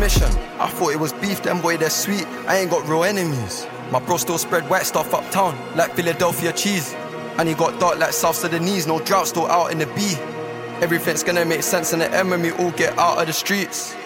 mission. I thought it was beef, them boy, they're sweet. I ain't got real enemies. My bro still spread white stuff uptown, like Philadelphia cheese. And he got dark like South Sudanese, no drought, still out in the B. Everything's gonna make sense in the M when we all get out of the streets.